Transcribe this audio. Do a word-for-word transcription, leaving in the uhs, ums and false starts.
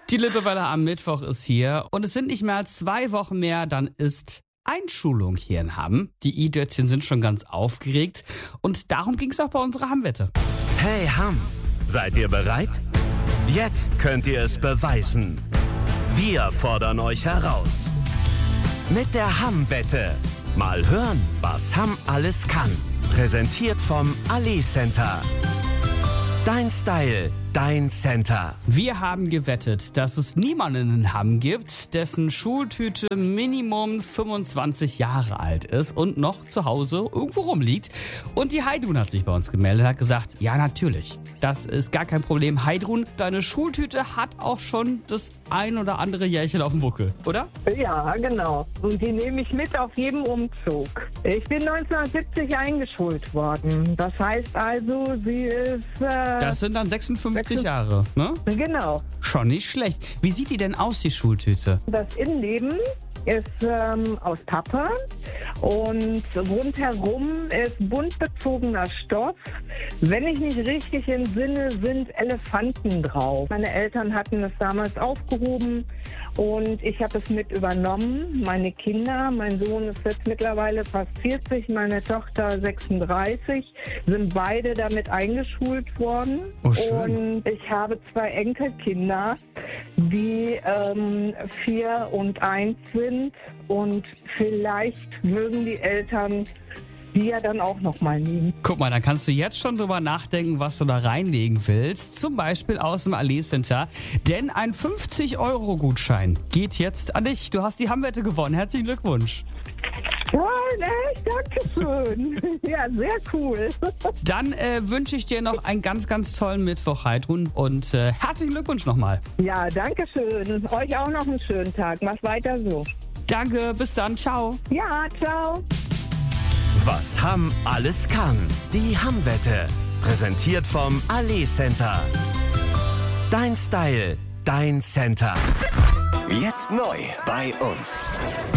Die Lippewelle am Mittwoch ist hier und es sind nicht mehr als zwei Wochen mehr, dann ist Einschulung hier in Hamm. Die I-Dötzchen sind schon ganz aufgeregt und darum ging es auch bei unserer Hamm-Wette. Hey Hamm, seid ihr bereit? Jetzt könnt ihr es beweisen. Wir fordern euch heraus. Mit der Hamm-Wette. Mal hören, was Hamm alles kann. Präsentiert vom Ali Center. Dein Style, dein Center. Wir haben gewettet, dass es niemanden in Hamm gibt, dessen Schultüte Minimum fünfundzwanzig Jahre alt ist und noch zu Hause irgendwo rumliegt. Und die Heidrun hat sich bei uns gemeldet und hat gesagt, ja natürlich, das ist gar kein Problem. Heidrun, deine Schultüte hat auch schon das ein oder andere Jährchen auf dem Buckel, oder? Ja, genau. Und die nehme ich mit auf jedem Umzug. Ich bin neunzehnhundertsiebzig eingeschult worden. Das heißt also, sie ist... Äh, das sind dann sechsundfünfzig Jahre, ne? Genau. Schon nicht schlecht. Wie sieht die denn aus, die Schultüte? Das Innenleben ist ähm, aus Pappe und rundherum ist bunt bezogener Stoff. Wenn ich mich richtig entsinne, sind Elefanten drauf. Meine Eltern hatten es damals aufgehoben und ich habe es mit übernommen. Meine Kinder, mein Sohn ist jetzt mittlerweile fast vierzig, meine Tochter sechsunddreißig, sind beide damit eingeschult worden. Oh, schön. Und ich habe zwei Enkelkinder, die ähm, vier und eins sind. Und vielleicht mögen die Eltern die ja dann auch nochmal nehmen. Guck mal, dann kannst du jetzt schon drüber nachdenken, was du da reinlegen willst. Zum Beispiel aus dem Ali Center. Denn ein fünfzig Euro Gutschein geht jetzt an dich. Du hast die Hamm-Wette gewonnen. Herzlichen Glückwunsch. Ja, echt, danke schön. Ja, sehr cool. Dann äh, wünsche ich dir noch einen ganz, ganz tollen Mittwoch, Heidrun. Und äh, herzlichen Glückwunsch nochmal. Ja, danke schön. Euch auch noch einen schönen Tag. Mach weiter so. Danke, bis dann. Ciao. Ja, ciao. Was Hamm alles kann. Die Hamm-Wette. Präsentiert vom Ali Center. Dein Style, dein Center. Jetzt neu bei uns.